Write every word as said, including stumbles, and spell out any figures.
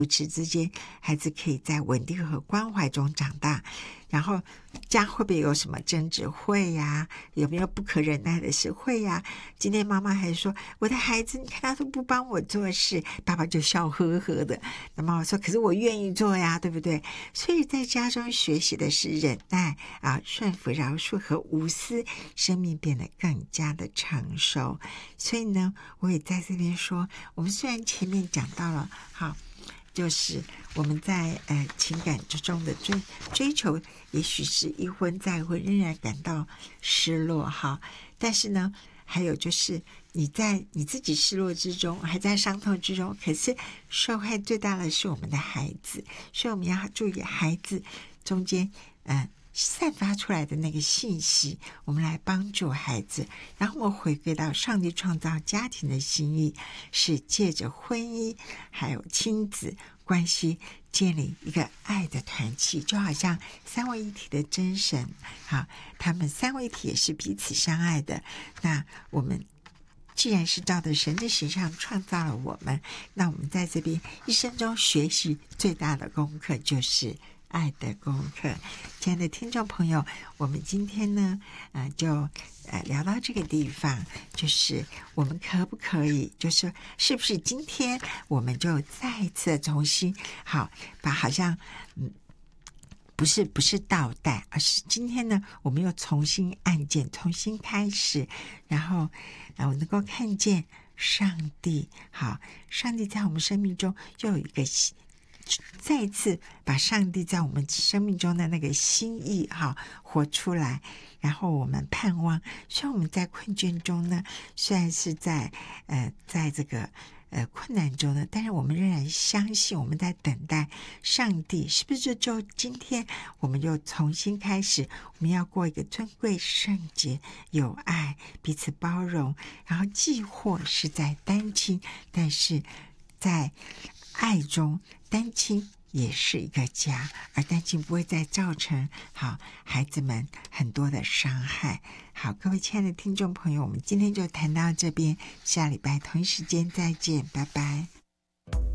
扶持之间，孩子可以在稳定和关怀中长大。然后家会不会有什么争执？会呀。有没有不可忍耐的事？会呀。今天妈妈还说，我的孩子你看他都不帮我做事，爸爸就笑呵呵的。那妈妈说，可是我愿意做呀，对不对？所以在家中学习的是忍耐啊、顺服、饶恕和无私，生命变得更加的成熟。所以呢，我也在这边说，我们虽然前面讲到了好，就是我们在呃情感之中的追追求，也许是一婚再婚仍然感到失落哈，但是呢，还有就是你在你自己失落之中，还在伤痛之中，可是受害最大的是我们的孩子，所以我们要注意孩子中间嗯。散发出来的那个信息，我们来帮助孩子，然后我们回归到上帝创造家庭的心意，是借着婚姻还有亲子关系建立一个爱的团契，就好像三位一体的真神，好，他们三位一体也是彼此相爱的。那我们既然是照着神的形象创造了我们，那我们在这边一生中学习最大的功课就是爱的功课。亲爱的听众朋友，我们今天呢呃就呃聊到这个地方，就是我们可不可以就是是不是今天我们就再一次重新好把好像嗯不是不是倒带，而是今天呢我们又重新按键重新开始，然后呃我能够看见上帝，好，上帝在我们生命中又有一个再一次把上帝在我们生命中的那个心意哈活出来，然后我们盼望，虽然我们在困倦中呢，虽然是在呃在这个呃困难中呢，但是我们仍然相信，我们在等待上帝，是不是就今天我们又重新开始，我们要过一个尊贵、圣洁、有爱、彼此包容，然后既或是在单亲，但是在爱中，单亲也是一个家，而单亲不会再造成好孩子们很多的伤害。好，各位亲爱的听众朋友，我们今天就谈到这边，下礼拜同一时间再见，拜拜。